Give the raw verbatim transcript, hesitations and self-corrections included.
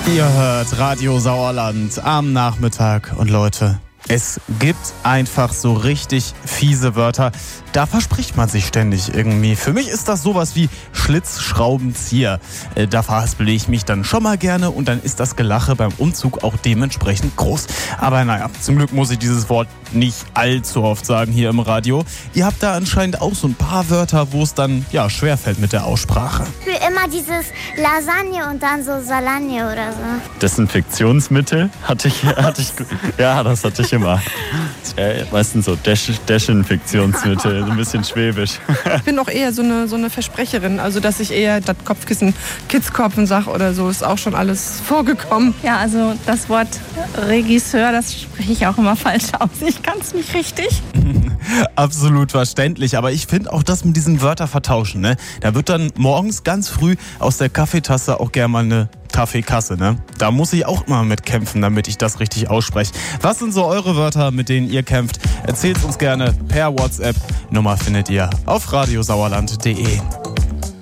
Ihr hört Radio Sauerland am Nachmittag und Leute, es gibt einfach so richtig fiese Wörter. Da verspricht man sich ständig irgendwie. Für mich ist das sowas wie Schlitzschraubenzieher. Äh, da verhaspel ich mich dann schon mal gerne und dann ist das Gelache beim Umzug auch dementsprechend groß. Aber naja, zum Glück muss ich dieses Wort nicht allzu oft sagen hier im Radio. Ihr habt da anscheinend auch so ein paar Wörter, wo es dann ja schwerfällt mit der Aussprache. Für immer dieses Lasagne und dann so Salagne oder so. Desinfektionsmittel hatte ich, hatte ich, ja, das hatte ich immer. Ja, meistens so Des- Desinfektionsmittel, so ein bisschen schwäbisch. Ich bin auch eher so eine, so eine Versprecherin, also dass ich eher das Kopfkissen Kitzkopfen sage oder so, ist auch schon alles vorgekommen. Ja, also das Wort Regisseur, das spreche ich auch immer falsch aus. Ich kann es nicht richtig. Absolut verständlich, aber ich finde auch das mit diesen Wörter vertauschen, ne? Da wird dann morgens ganz früh aus der Kaffeetasse auch gerne mal eine Kaffeekasse, ne? Da muss ich auch immer mit kämpfen, damit ich das richtig ausspreche. Was sind so eure Wörter, mit denen ihr kämpft? Erzählt uns gerne per WhatsApp. Nummer findet ihr auf radiosauerland punkt de.